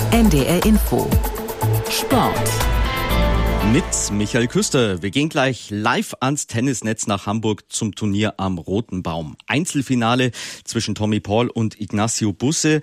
NDR Info Sport mit Michael Küster. Wir gehen gleich live ans Tennisnetz nach Hamburg zum Turnier am Roten Baum. Einzelfinale zwischen Tommy Paul und Ignacio Busse.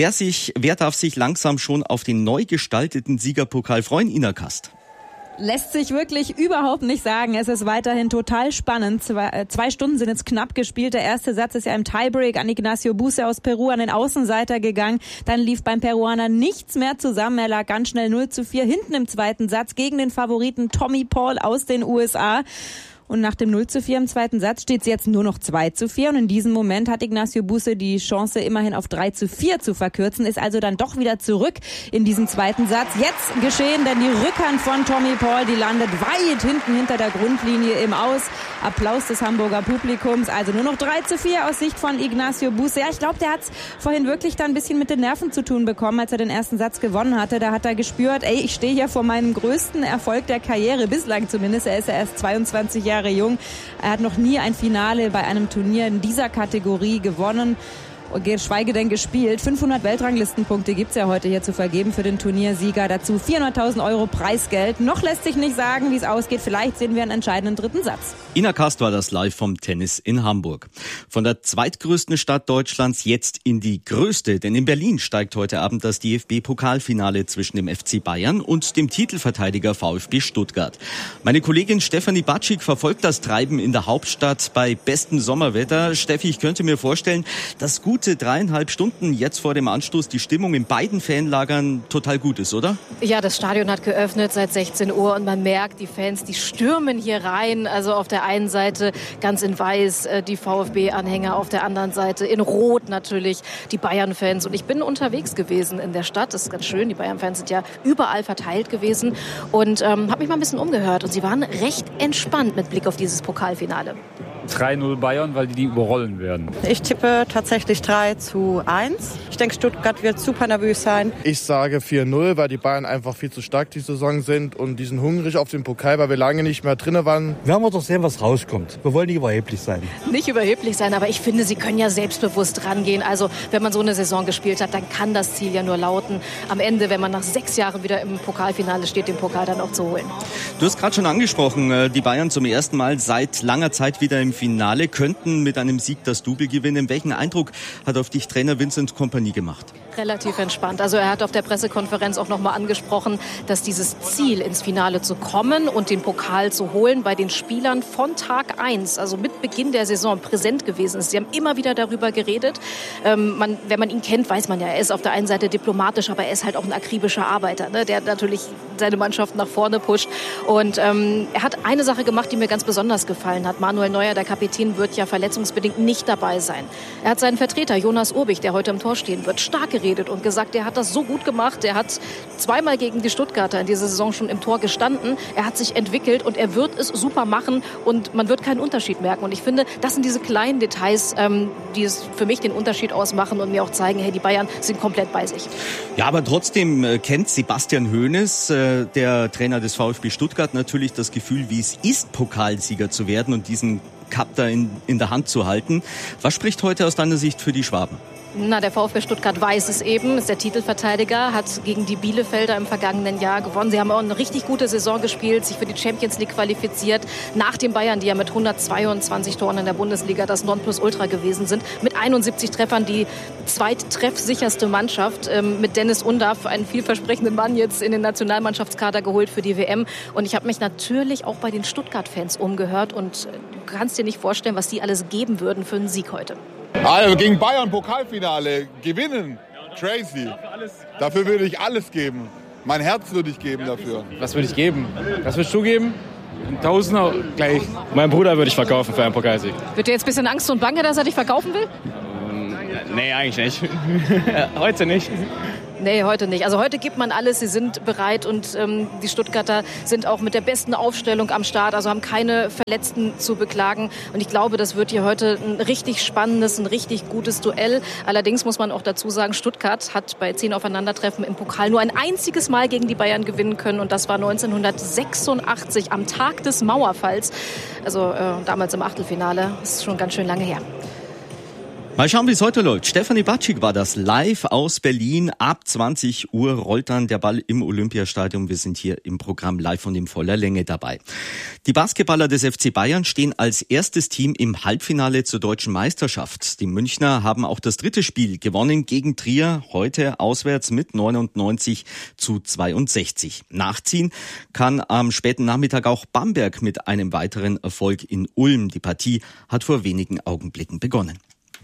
Wer darf sich langsam schon auf den neu gestalteten Siegerpokal freuen, Ina Kast? Lässt sich wirklich überhaupt nicht sagen. Es ist weiterhin total spannend. 2 Stunden sind jetzt knapp gespielt. Der erste Satz ist ja im Tiebreak an Ignacio Busse aus Peru an den Außenseiter gegangen. Dann lief beim Peruaner nichts mehr zusammen. Er lag ganz schnell 0:4 hinten im zweiten Satz gegen den Favoriten Tommy Paul aus den USA. Und nach dem 0:4 im zweiten Satz steht es jetzt nur noch 2:4. Und in diesem Moment hat Ignacio Busse die Chance, immerhin auf 3:4 zu verkürzen. Ist also dann doch wieder zurück in diesem zweiten Satz. Jetzt geschehen, denn die Rückhand von Tommy Paul, die landet weit hinten hinter der Grundlinie im Aus. Applaus des Hamburger Publikums. Also nur noch 3:4 aus Sicht von Ignacio Busse. Ja, ich glaube, der hat es vorhin wirklich dann ein bisschen mit den Nerven zu tun bekommen, als er den ersten Satz gewonnen hatte. Da hat er gespürt, ich stehe hier vor meinem größten Erfolg der Karriere, bislang zumindest. Er ist ja erst 22 Jahre jung. Er hat noch nie ein Finale bei einem Turnier in dieser Kategorie gewonnen. Geschweige denn gespielt. 500 Weltranglistenpunkte gibt's ja heute hier zu vergeben für den Turniersieger. Dazu 400.000 € Preisgeld. Noch lässt sich nicht sagen, wie es ausgeht. Vielleicht sehen wir einen entscheidenden dritten Satz. Ina Kast war das live vom Tennis in Hamburg. Von der zweitgrößten Stadt Deutschlands jetzt in die größte. Denn in Berlin steigt heute Abend das DFB-Pokalfinale zwischen dem FC Bayern und dem Titelverteidiger VfB Stuttgart. Meine Kollegin Stefanie Batschik verfolgt das Treiben in der Hauptstadt bei bestem Sommerwetter. Steffi, ich könnte mir vorstellen, dass gute 3,5 Stunden jetzt vor dem Anstoß die Stimmung in beiden Fanlagern total gut ist, oder? Ja, das Stadion hat geöffnet seit 16 Uhr und man merkt, die Fans, die stürmen hier rein. Also auf der einen Seite ganz in weiß die VfB-Anhänger, auf der anderen Seite in rot natürlich die Bayern-Fans. Und ich bin unterwegs gewesen in der Stadt, das ist ganz schön, die Bayern-Fans sind ja überall verteilt gewesen und habe mich mal ein bisschen umgehört und sie waren recht entspannt mit Blick auf dieses Pokalfinale. 3-0 Bayern, weil die überrollen werden. Ich tippe tatsächlich 3:1. Ich denke, Stuttgart wird super nervös sein. Ich sage 4-0, weil die Bayern einfach viel zu stark die Saison sind und die sind hungrig auf den Pokal, weil wir lange nicht mehr drin waren. Werden wir doch sehen, was rauskommt. Wir wollen nicht überheblich sein. Nicht überheblich sein, aber ich finde, sie können ja selbstbewusst rangehen. Also wenn man so eine Saison gespielt hat, dann kann das Ziel ja nur lauten, am Ende, wenn man nach 6 Jahren wieder im Pokalfinale steht, den Pokal dann auch zu holen. Du hast gerade schon angesprochen, die Bayern zum ersten Mal seit langer Zeit wieder im Finale, könnten mit einem Sieg das Double gewinnen. Welchen Eindruck hat auf dich Trainer Vincent Kompany gemacht? Relativ entspannt. Also er hat auf der Pressekonferenz auch nochmal angesprochen, dass dieses Ziel, ins Finale zu kommen und den Pokal zu holen, bei den Spielern von Tag 1, also mit Beginn der Saison, präsent gewesen ist. Sie haben immer wieder darüber geredet. Wenn man ihn kennt, weiß man ja, er ist auf der einen Seite diplomatisch, aber er ist halt auch ein akribischer Arbeiter, ne, der natürlich seine Mannschaft nach vorne pusht. Und er hat eine Sache gemacht, die mir ganz besonders gefallen hat. Manuel Neuer, der Kapitän, wird ja verletzungsbedingt nicht dabei sein. Er hat seinen Vertreter Jonas Urbich, der heute im Tor stehen wird, stark geredet und gesagt, er hat das so gut gemacht. Er hat 2-mal gegen die Stuttgarter in dieser Saison schon im Tor gestanden. Er hat sich entwickelt und er wird es super machen und man wird keinen Unterschied merken. Und ich finde, das sind diese kleinen Details, die es für mich den Unterschied ausmachen und mir auch zeigen, hey, die Bayern sind komplett bei sich. Ja, aber trotzdem kennt Sebastian Hoeneß, der Trainer des VfB Stuttgart, natürlich das Gefühl, wie es ist, Pokalsieger zu werden und diesen Cup da in der Hand zu halten. Was spricht heute aus deiner Sicht für die Schwaben? Na, der VfB Stuttgart weiß es eben, ist der Titelverteidiger, hat gegen die Bielefelder im vergangenen Jahr gewonnen. Sie haben auch eine richtig gute Saison gespielt, sich für die Champions League qualifiziert. Nach den Bayern, die ja mit 122 Toren in der Bundesliga das Nonplusultra gewesen sind. Mit 71 Treffern die zweittreffsicherste Mannschaft. Mit Dennis Undaff, einen vielversprechenden Mann, jetzt in den Nationalmannschaftskader geholt für die WM. Und ich habe mich natürlich auch bei den Stuttgart-Fans umgehört. Und du kannst dir nicht vorstellen, was die alles geben würden für einen Sieg heute. Also gegen Bayern Pokalfinale gewinnen, crazy. Dafür würde ich alles geben. Mein Herz würde ich geben dafür. Was würde ich geben? Was würdest du geben? Ein Tausender gleich. Mein Bruder würde ich verkaufen für einen Pokalsieg. Wird dir jetzt ein bisschen Angst und Bange, dass er dich verkaufen will? Nee, eigentlich nicht. Heute nicht. Nee, heute nicht. Also heute gibt man alles, sie sind bereit und die Stuttgarter sind auch mit der besten Aufstellung am Start, also haben keine Verletzten zu beklagen. Und ich glaube, das wird hier heute ein richtig spannendes, ein richtig gutes Duell. Allerdings muss man auch dazu sagen, Stuttgart hat bei 10 Aufeinandertreffen im Pokal nur ein einziges Mal gegen die Bayern gewinnen können und das war 1986 am Tag des Mauerfalls. Also damals im Achtelfinale. Das ist schon ganz schön lange her. Mal schauen, wie es heute läuft. Stefanie Batschik war das live aus Berlin. Ab 20 Uhr rollt dann der Ball im Olympiastadion. Wir sind hier im Programm live und in voller Länge dabei. Die Basketballer des FC Bayern stehen als erstes Team im Halbfinale zur deutschen Meisterschaft. Die Münchner haben auch das dritte Spiel gewonnen gegen Trier. Heute auswärts mit 99-62. Nachziehen kann am späten Nachmittag auch Bamberg mit einem weiteren Erfolg in Ulm. Die Partie hat vor wenigen Augenblicken begonnen.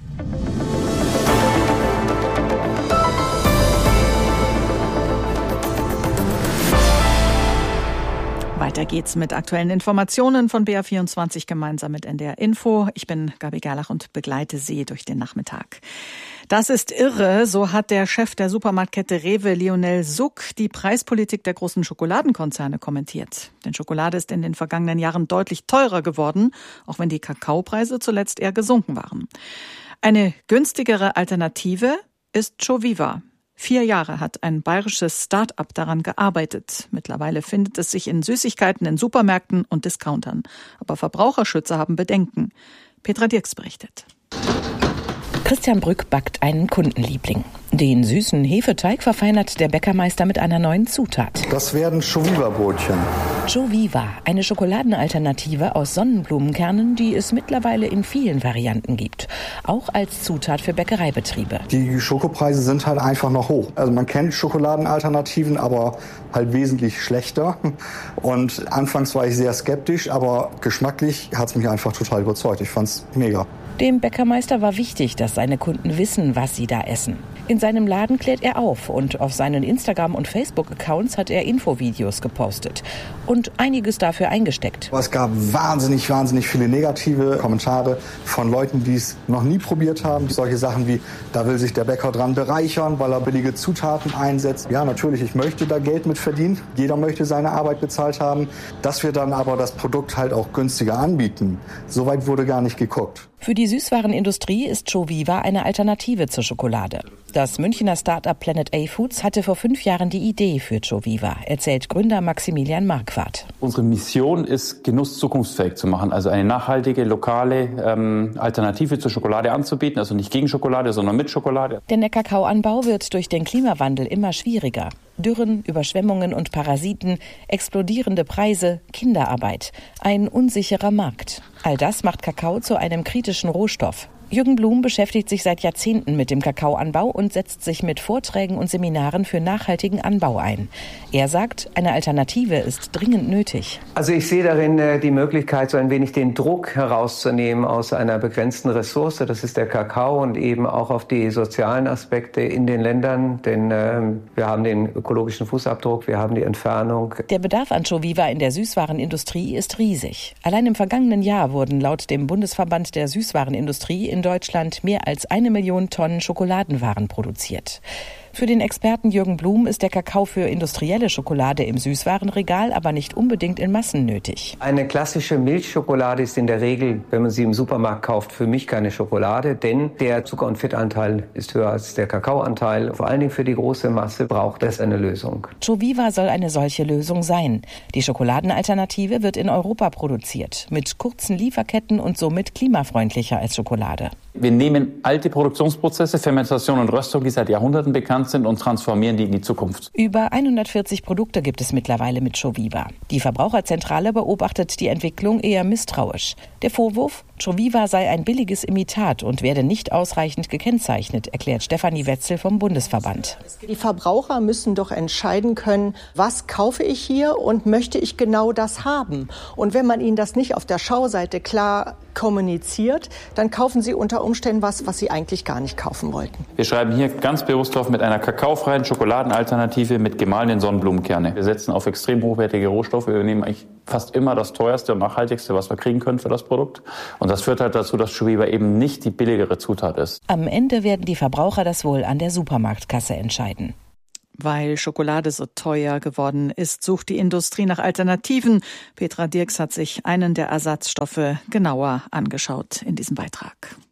Weiter geht's mit aktuellen Informationen von BR24 gemeinsam mit NDR Info. Ich bin Gabi Gerlach und begleite Sie durch den Nachmittag. Das ist irre, so hat der Chef der Supermarktkette Rewe, Lionel Suck, die Preispolitik der großen Schokoladenkonzerne kommentiert. Denn Schokolade ist in den vergangenen Jahren deutlich teurer geworden, auch wenn die Kakaopreise zuletzt eher gesunken waren. Eine günstigere Alternative ist Joviva. 4 Jahre hat ein bayerisches Start-up daran gearbeitet. Mittlerweile findet es sich in Süßigkeiten in Supermärkten und Discountern. Aber Verbraucherschützer haben Bedenken. Petra Dirks berichtet. Christian Brück backt einen Kundenliebling. Den süßen Hefeteig verfeinert der Bäckermeister mit einer neuen Zutat. Das werden Joviva-Brötchen. Joviva, eine Schokoladenalternative aus Sonnenblumenkernen, die es mittlerweile in vielen Varianten gibt. Auch als Zutat für Bäckereibetriebe. Die Schokopreise sind halt einfach noch hoch. Also man kennt Schokoladenalternativen, aber halt wesentlich schlechter. Und anfangs war ich sehr skeptisch, aber geschmacklich hat es mich einfach total überzeugt. Ich fand's mega. Dem Bäckermeister war wichtig, dass seine Kunden wissen, was sie da essen. In seinem Laden klärt er auf und auf seinen Instagram- und Facebook-Accounts hat er Infovideos gepostet und einiges dafür eingesteckt. Es gab wahnsinnig viele negative Kommentare von Leuten, die es noch nie probiert haben. Solche Sachen wie, da will sich der Bäcker dran bereichern, weil er billige Zutaten einsetzt. Ja, natürlich, ich möchte da Geld mit verdienen. Jeder möchte seine Arbeit bezahlt haben. Dass wir dann aber das Produkt halt auch günstiger anbieten, so weit wurde gar nicht geguckt. Für die Süßwarenindustrie ist Joviva eine Alternative zur Schokolade. Das Münchner Start-up Planet A Foods hatte vor 5 Jahren die Idee für Joviva, erzählt Gründer Maximilian Marquardt. Unsere Mission ist, Genuss zukunftsfähig zu machen, also eine nachhaltige, lokale Alternative zur Schokolade anzubieten, also nicht gegen Schokolade, sondern mit Schokolade. Denn der Kakaoanbau wird durch den Klimawandel immer schwieriger. Dürren, Überschwemmungen und Parasiten, explodierende Preise, Kinderarbeit, ein unsicherer Markt. All das macht Kakao zu einem kritischen Rohstoff. Jürgen Blum beschäftigt sich seit Jahrzehnten mit dem Kakaoanbau und setzt sich mit Vorträgen und Seminaren für nachhaltigen Anbau ein. Er sagt, eine Alternative ist dringend nötig. Also ich sehe darin die Möglichkeit, so ein wenig den Druck herauszunehmen aus einer begrenzten Ressource. Das ist der Kakao und eben auch auf die sozialen Aspekte in den Ländern. Denn wir haben den ökologischen Fußabdruck, wir haben die Entfernung. Der Bedarf an Joviva in der Süßwarenindustrie ist riesig. Allein im vergangenen Jahr wurden laut dem Bundesverband der Süßwarenindustrie in Deutschland mehr als 1 Million Tonnen Schokoladenwaren produziert. Für den Experten Jürgen Blum ist der Kakao für industrielle Schokolade im Süßwarenregal aber nicht unbedingt in Massen nötig. Eine klassische Milchschokolade ist in der Regel, wenn man sie im Supermarkt kauft, für mich keine Schokolade, denn der Zucker- und Fettanteil ist höher als der Kakaoanteil. Vor allen Dingen für die große Masse braucht es eine Lösung. Joviva soll eine solche Lösung sein. Die Schokoladenalternative wird in Europa produziert, mit kurzen Lieferketten und somit klimafreundlicher als Schokolade. Wir nehmen alte Produktionsprozesse, Fermentation und Röstung, die seit Jahrhunderten bekannt sind, und transformieren die in die Zukunft. Über 140 Produkte gibt es mittlerweile mit Joviva. Die Verbraucherzentrale beobachtet die Entwicklung eher misstrauisch. Der Vorwurf, Joviva sei ein billiges Imitat und werde nicht ausreichend gekennzeichnet, erklärt Stefanie Wetzel vom Bundesverband. Die Verbraucher müssen doch entscheiden können, was kaufe ich hier und möchte ich genau das haben. Und wenn man ihnen das nicht auf der Schauseite klar kommuniziert, dann kaufen sie unter Umständen was sie eigentlich gar nicht kaufen wollten. Wir schreiben hier ganz bewusst drauf mit einer kakaofreien Schokoladenalternative mit gemahlenen Sonnenblumenkerne. Wir setzen auf extrem hochwertige Rohstoffe. Wir nehmen eigentlich fast immer das teuerste und nachhaltigste, was wir kriegen können für das Produkt. Und das führt halt dazu, dass Joviva eben nicht die billigere Zutat ist. Am Ende werden die Verbraucher das wohl an der Supermarktkasse entscheiden. Weil Schokolade so teuer geworden ist, sucht die Industrie nach Alternativen. Petra Dirks hat sich einen der Ersatzstoffe genauer angeschaut in diesem Beitrag.